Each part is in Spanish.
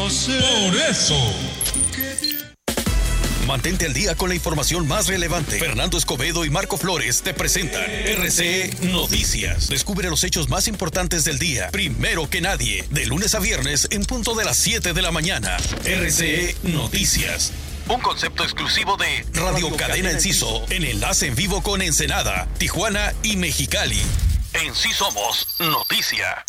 no sé. Por eso. Mantente al día con la información más relevante. Fernando Escobedo y Marco Flores te presentan RCE Noticias. Descubre los hechos más importantes del día, primero que nadie, de lunes a viernes en punto de las 7 de la mañana. RCE Noticias. Un concepto exclusivo de Radio Cadena Enciso, en enlace en vivo con Ensenada, Tijuana y Mexicali. En sí somos noticia.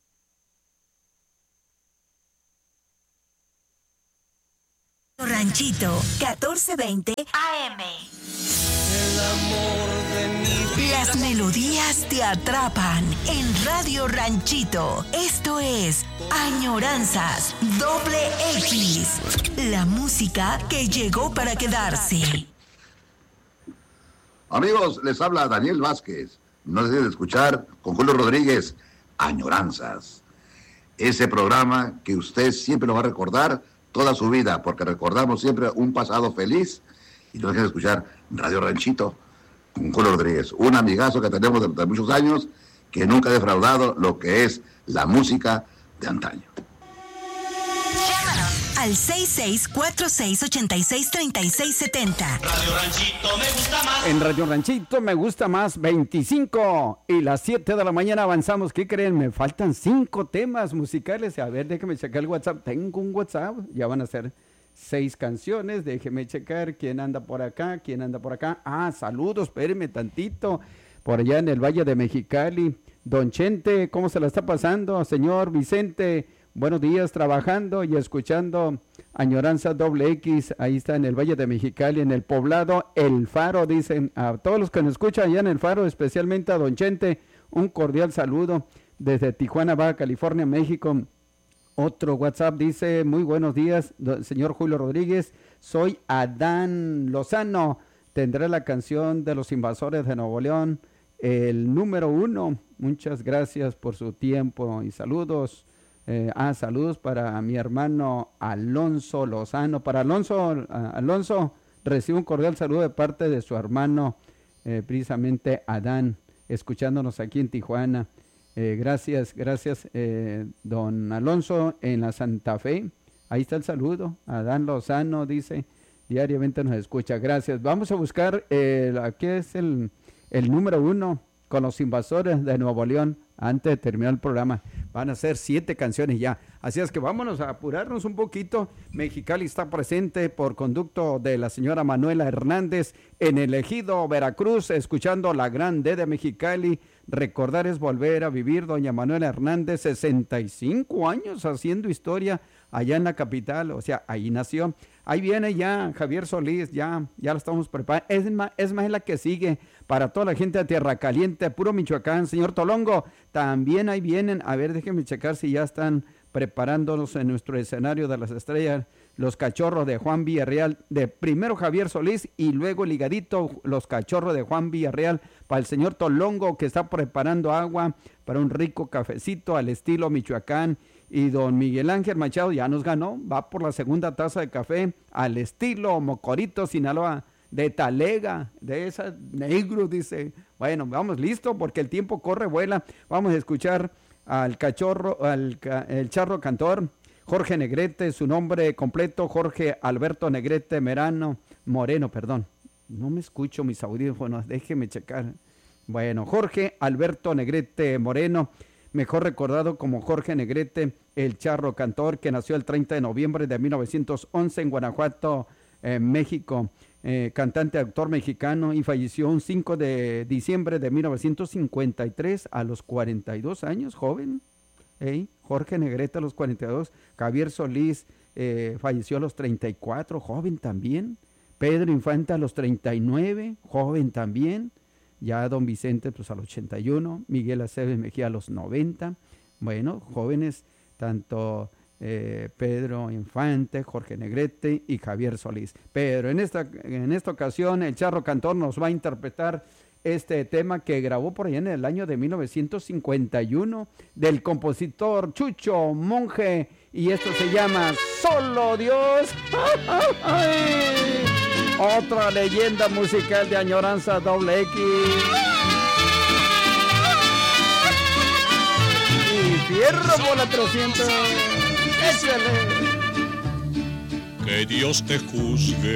Ranchito, 1420 AM. El amor de mi vida. Las melodías te atrapan en Radio Ranchito. Esto es Añoranzas XX. La música que llegó para quedarse. Amigos, les habla Daniel Vázquez. No dejen de escuchar con Julio Rodríguez, Añoranzas. Ese programa que usted siempre lo va a recordar toda su vida, porque recordamos siempre un pasado feliz. Y no dejen de escuchar Radio Ranchito con Julio Rodríguez, un amigazo que tenemos de muchos años, que nunca ha defraudado lo que es la música de antaño. Al 6646863670. Radio Ranchito me gusta más. En Radio Ranchito me gusta más 25 y las 7 de la mañana avanzamos. ¿Qué creen? Me faltan 5 temas musicales. A ver, déjeme checar el WhatsApp. Tengo un WhatsApp, ya van a ser 6 canciones. Déjeme checar quién anda por acá, quién anda por acá. Ah, saludos, espéreme tantito. Por allá en el Valle de Mexicali. Don Chente, ¿cómo se la está pasando? Señor Vicente, buenos días, trabajando y escuchando Añoranza XX, ahí está en el Valle de Mexicali, en el poblado El Faro, dicen a todos los que nos escuchan allá en El Faro, especialmente a Don Chente, un cordial saludo desde Tijuana, Baja California, México. Otro WhatsApp dice, muy buenos días, señor Julio Rodríguez, soy Adán Lozano, tendré la canción de los Invasores de Nuevo León, el número 1, muchas gracias por su tiempo y saludos. Saludos para mi hermano Alonso Lozano. Para Alonso recibe un cordial saludo de parte de su hermano, precisamente Adán, escuchándonos aquí en Tijuana. Gracias, don Alonso, en la Santa Fe. Ahí está el saludo. Adán Lozano dice, diariamente nos escucha. Gracias. Vamos a buscar, aquí es el número 1 con los Invasores de Nuevo León. Antes de terminar el programa, van a ser 7 canciones ya. Así es que vámonos a apurarnos un poquito. Mexicali está presente por conducto de la señora Manuela Hernández en el Ejido Veracruz, escuchando la Gran D de Mexicali. Recordar es volver a vivir. Doña Manuela Hernández, 65 años haciendo historia allá en la capital, o sea, ahí nació. Ahí viene ya Javier Solís, ya lo estamos preparando. Es más es la que sigue para toda la gente de Tierra Caliente, puro Michoacán. Señor Tolongo, también ahí vienen. A ver, déjenme checar si ya están preparándonos en nuestro escenario de las estrellas, los Cachorros de Juan Villarreal, de primero Javier Solís y luego ligadito los Cachorros de Juan Villarreal para el señor Tolongo, que está preparando agua para un rico cafecito al estilo Michoacán. Y don Miguel Ángel Machado ya nos ganó, va por la segunda taza de café al estilo Mocorito, Sinaloa, de Talega, de esa negro, dice. Bueno, vamos, listo, porque el tiempo corre, vuela. Vamos a escuchar al Cachorro, el charro cantor, Jorge Negrete, su nombre completo, Jorge Alberto Negrete Moreno, perdón. No me escucho mis audífonos, déjeme checar. Bueno, Jorge Alberto Negrete Moreno, mejor recordado como Jorge Negrete, el charro cantor, que nació el 30 de noviembre de 1911 en Guanajuato, México, cantante, actor mexicano, y falleció un 5 de diciembre de 1953 a los 42 años, joven. Jorge Negrete a los 42, Javier Solís falleció a los 34, joven también. Pedro Infante a los 39, joven también. Ya don Vicente pues a los 81, Miguel Aceves Mejía a los 90, bueno, jóvenes, tanto Pedro Infante, Jorge Negrete y Javier Solís. Pero en esta ocasión el charro cantor nos va a interpretar este tema que grabó por allá en el año de 1951 del compositor Chucho Monje, y esto se llama Solo Dios. Otra leyenda musical de Añoranza XX. Y fierro por la 300. Échale. que Dios te juzgue.